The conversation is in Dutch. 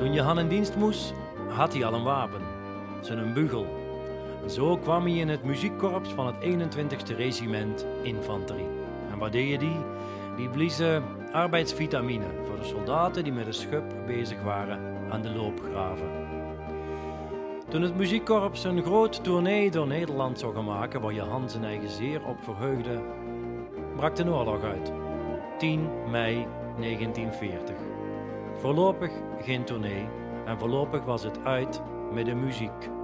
Toen Johan in dienst moest, had hij al een wapen, zijn bugel. En zo kwam hij in het muziekkorps van het 21e regiment infanterie. En wat deed je die? Die bliezen arbeidsvitamine voor de soldaten die met een schub bezig waren aan de loopgraven. Toen het muziekkorps een groot tournee door Nederland zou gaan maken, waar Johan zijn eigen zeer op verheugde, brak de oorlog uit. 10 mei 1940. Voorlopig geen tournee en voorlopig was het uit met de muziek.